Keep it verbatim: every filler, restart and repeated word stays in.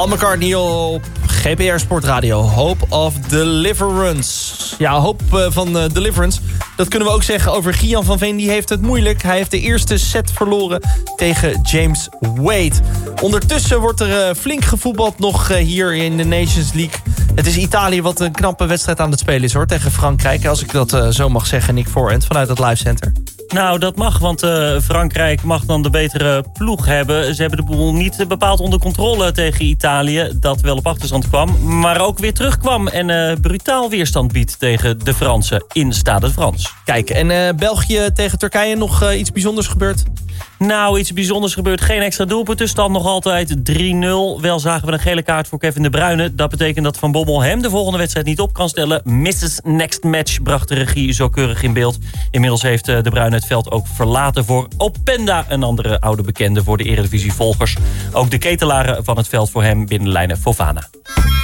Paul McCartney op G P R Sportradio. Hope of Deliverance. Ja, hoop van uh, Deliverance. Dat kunnen we ook zeggen over Gian van Veen. Die heeft het moeilijk. Hij heeft de eerste set verloren tegen James Wade. Ondertussen wordt er uh, flink gevoetbald nog uh, hier in de Nations League. Het is Italië wat een knappe wedstrijd aan het spelen is hoor. Tegen Frankrijk, als ik dat uh, zo mag zeggen. Nick Voorhand vanuit het Live Center. Nou, dat mag, want uh, Frankrijk mag dan de betere ploeg hebben. Ze hebben de boel niet bepaald onder controle tegen Italië, dat wel op achterstand kwam, maar ook weer terugkwam en uh, brutaal weerstand biedt tegen de Fransen in Stade de France. Kijk, en uh, België tegen Turkije nog uh, iets bijzonders gebeurd? Nou, iets bijzonders gebeurt. Geen extra doelpunt, dus stand nog altijd drie nul. Wel zagen we een gele kaart voor Kevin De Bruyne. Dat betekent dat Van Bommel hem de volgende wedstrijd niet op kan stellen. misses Next Match bracht de regie zo keurig in beeld. Inmiddels heeft De Bruyne het veld ook verlaten voor Openda. Een andere oude bekende voor de Eredivisie volgers. Ook de ketelaren van het veld voor hem binnenlijnen Fofana.